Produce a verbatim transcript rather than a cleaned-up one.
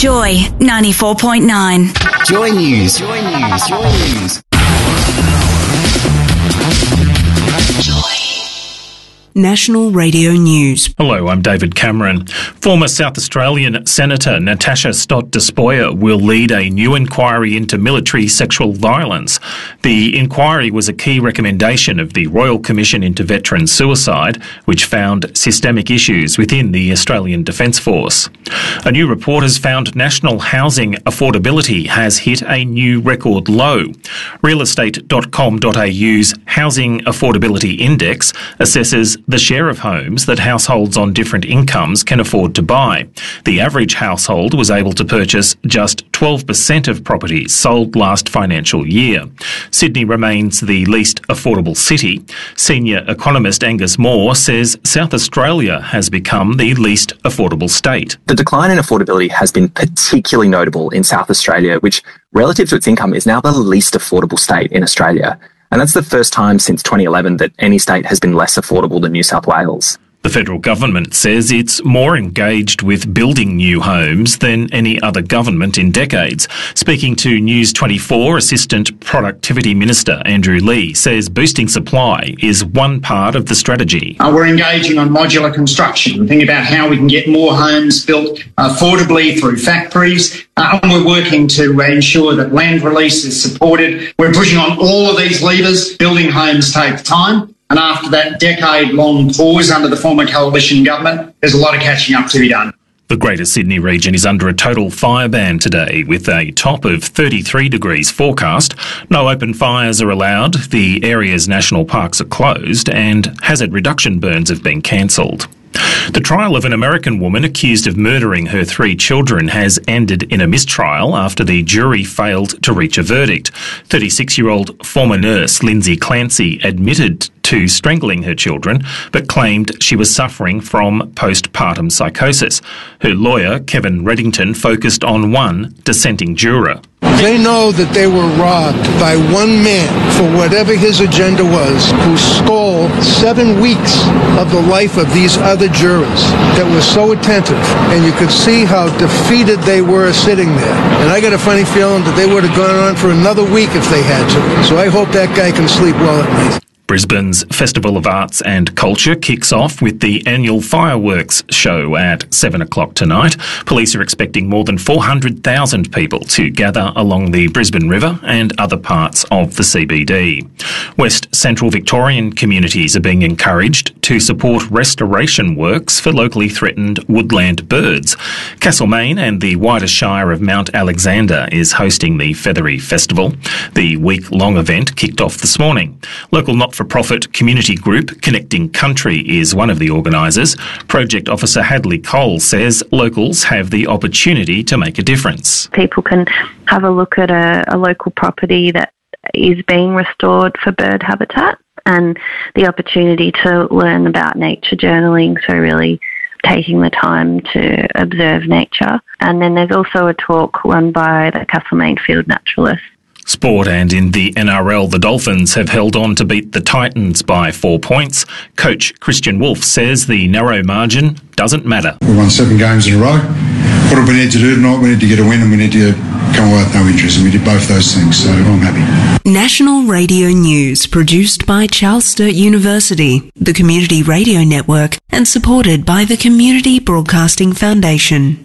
Joy ninety-four point nine. Joy News. Joy News. Joy News. Joy. National Radio News. Hello, I'm David Cameron. Former South Australian Senator Natasha Stott Despoja will lead a new inquiry into military sexual violence. The inquiry was a key recommendation of the Royal Commission into Veteran Suicide, which found systemic issues within the Australian Defence Force. A new report has found national housing affordability has hit a new record low. real estate dot com dot a u's Housing Affordability Index assesses the share of homes that households on different incomes can afford to buy. The average household was able to purchase just twelve percent of properties sold last financial year. Sydney remains the least affordable city. Senior economist Angus Moore says South Australia has become the least affordable state. The decline in affordability has been particularly notable in South Australia, which, relative to its income, is now the least affordable state in Australia. And that's the first time since twenty eleven that any state has been less affordable than New South Wales. The federal government says it's more engaged with building new homes than any other government in decades. Speaking to News twenty-four, Assistant Productivity Minister Andrew Lee says boosting supply is one part of the strategy. Uh, we're engaging on modular construction. We're thinking about how we can get more homes built affordably through factories. Uh, and we're working to uh, ensure that land release is supported. We're pushing on all of these levers. Building homes takes time. And after that decade-long pause under the former coalition government, there's a lot of catching up to be done. The Greater Sydney region is under a total fire ban today, with a top of thirty-three degrees forecast. No open fires are allowed, the area's national parks are closed, and hazard reduction burns have been cancelled. The trial of an American woman accused of murdering her three children has ended in a mistrial after the jury failed to reach a verdict. thirty-six-year-old former nurse Lindsay Clancy admitted to strangling her children, but claimed she was suffering from postpartum psychosis. Her lawyer, Kevin Reddington, focused on one dissenting juror. They know that they were robbed by one man for whatever his agenda was, who stole seven weeks of the life of these other jurors that were so attentive, and you could see how defeated they were sitting there. And I got a funny feeling that they would have gone on for another week if they had to. So I hope that guy can sleep well at night. Brisbane's Festival of Arts and Culture kicks off with the annual fireworks show at seven o'clock tonight. Police are expecting more than four hundred thousand people to gather along the Brisbane River and other parts of the C B D. West Central Victorian communities are being encouraged to support restoration works for locally threatened woodland birds. Castlemaine and the wider Shire of Mount Alexander is hosting the Feathery Festival. The week-long event kicked off this morning. Local not not-for-profit community group Connecting Country is one of the organisers. Project Officer Hadley Cole says locals have the opportunity to make a difference. People can have a look at a, a local property that is being restored for bird habitat and the opportunity to learn about nature journaling, so really taking the time to observe nature. And then there's also a talk run by the Castlemaine Field Naturalist. Sport, and in the N R L, the Dolphins have held on to beat the Titans by four points. Coach Christian Wolf says the narrow margin doesn't matter. We won seven games in a row. What do we need to do tonight? We need to get a win and we need to come away with no injuries, and we did both those things, so I'm happy. National Radio News, produced by Charles Sturt University, the Community Radio Network, and supported by the Community Broadcasting Foundation.